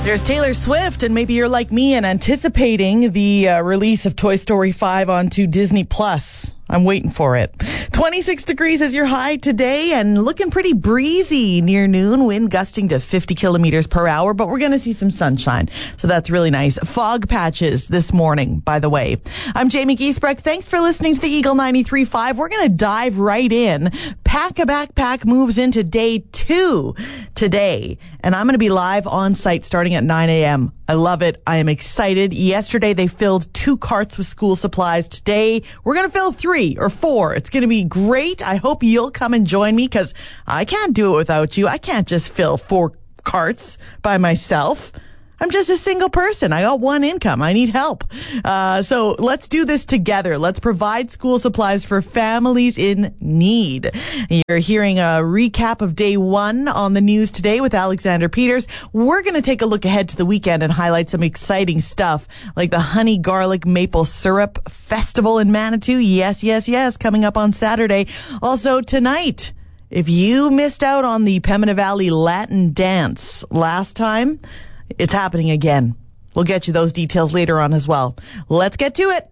There's Taylor Swift, and maybe you're like me and anticipating the release of Toy Story 5 onto Disney Plus. I'm waiting for it. 26 degrees is your high today and looking pretty breezy near noon. Wind gusting to 50 kilometers per hour, but we're going to see some sunshine. So that's really nice. Fog patches this morning, by the way. I'm Jamie Giesbrecht. Thanks for listening to the Eagle 93.5. We're going to dive right in. Pack a Backpack moves into day 2 today, and I'm going to be live on site starting at 9 a.m. I love it. I am excited. Yesterday, they filled 2 carts with school supplies. Today, we're going to fill 3 or 4. It's going to be great. I hope you'll come and join me because I can't do it without you. I can't just fill 4 carts by myself. I'm just a single person. I got one income. I need help. So let's do this together. Let's provide school supplies for families in need. You're hearing a recap of day 1 on the news today with Alexander Peters. We're going to take a look ahead to the weekend and highlight some exciting stuff like the Honey Garlic Maple Syrup Festival in Manitou. Yes, coming up on Saturday. Also tonight, if you missed out on the Pembina Valley Latin dance last time, it's happening again. We'll get you those details later on as well. Let's get to it.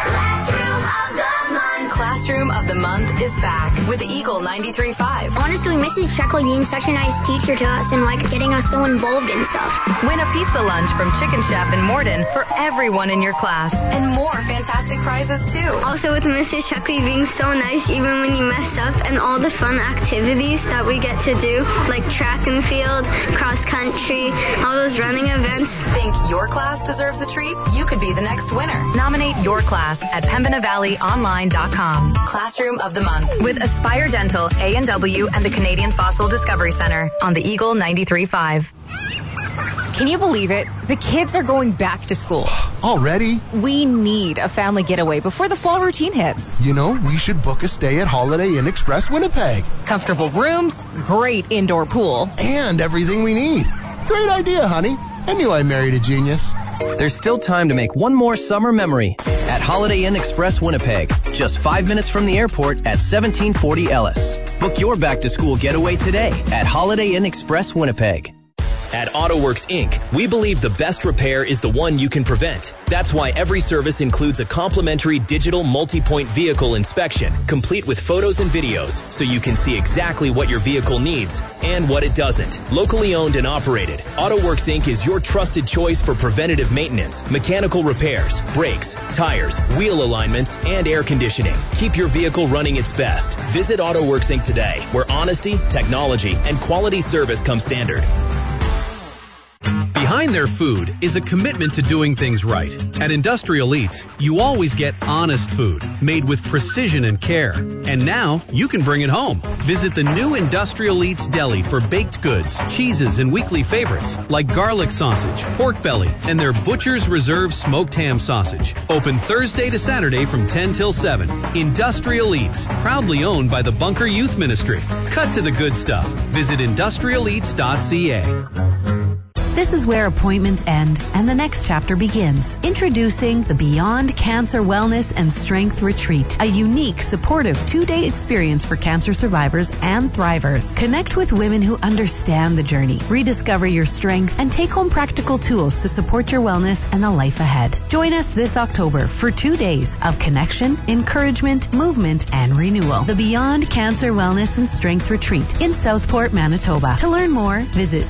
Classroom of the Month is back with the Eagle 93.5. Honestly, Mrs. Jacqueline's such a nice teacher to us and getting us so involved in stuff. Win a pizza lunch from Chicken Chef in Morden for everyone in your class and more fantastic prizes too. Also with Mrs. Sheckley being so nice even when you mess up, and all the fun activities that we get to do, like track and field, cross country, all those running events. Think your class deserves a treat? You could be the next winner. Nominate your class at PembinaValleyOnline.com. Classroom of the Month with Aspire Dental, A&W, and the Canadian Fossil Discovery Center on the Eagle 93.5. Can you believe it? The kids are going back to school. Already? We need a family getaway before the fall routine hits. You know, we should book a stay at Holiday Inn Express Winnipeg. Comfortable rooms, great indoor pool. And everything we need. Great idea, honey. I knew I married a genius. There's still time to make one more summer memory at Holiday Inn Express Winnipeg, just 5 minutes from the airport at 1740 Ellis. Book your back-to-school getaway today at Holiday Inn Express Winnipeg. At AutoWorks Inc., we believe the best repair is the one you can prevent. That's why every service includes a complimentary digital multi-point vehicle inspection, complete with photos and videos, so you can see exactly what your vehicle needs and what it doesn't. Locally owned and operated, AutoWorks Inc. is your trusted choice for preventative maintenance, mechanical repairs, brakes, tires, wheel alignments, and air conditioning. Keep your vehicle running its best. Visit AutoWorks Inc. today, where honesty, technology, and quality service come standard. Behind their food is a commitment to doing things right. At Industrial Eats, you always get honest food, made with precision and care. And now, you can bring it home. Visit the new Industrial Eats Deli for baked goods, cheeses, and weekly favorites, like garlic sausage, pork belly, and their Butcher's Reserve smoked ham sausage. Open Thursday to Saturday from 10 till 7. Industrial Eats, proudly owned by the Bunker Youth Ministry. Cut to the good stuff. Visit industrialeats.ca. This is where appointments end and the next chapter begins. Introducing the Beyond Cancer Wellness and Strength Retreat, a unique, supportive 2-day experience for cancer survivors and thrivers. Connect with women who understand the journey, rediscover your strength, and take home practical tools to support your wellness and the life ahead. Join us this October for 2 days of connection, encouragement, movement, and renewal. The Beyond Cancer Wellness and Strength Retreat in Southport, Manitoba. To learn more, visit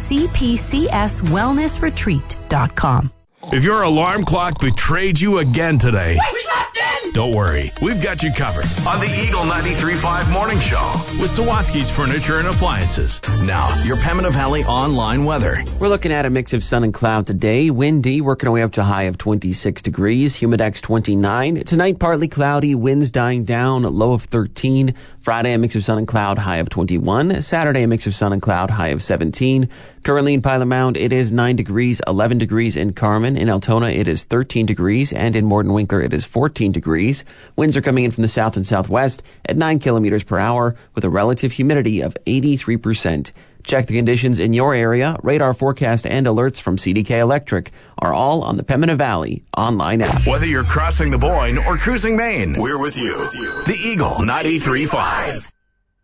cpcswellnessretreat.com. If your alarm clock betrayed you again today, don't worry, we've got you covered on the Eagle 93.5 Morning Show with Sawatsky's Furniture and Appliances. Now, your Pembina Valley online weather. We're looking at a mix of sun and cloud today. Windy, working our way up to a high of 26 degrees. Humidex 29. Tonight, partly cloudy, winds dying down, low of 13. Friday, a mix of sun and cloud, high of 21. Saturday, a mix of sun and cloud, high of 17. Currently in Pilot Mound, it is 9 degrees, 11 degrees in Carman. In Altona, it is 13 degrees, and in Morden Winkler, it is 14 degrees. Winds are coming in from the south and southwest at 9 kilometers per hour with a relative humidity of 83%. Check the conditions in your area. Radar forecast and alerts from CDK Electric are all on the Pembina Valley online app. Whether you're crossing the Boyne or cruising Maine, we're with you. The Eagle 93.5.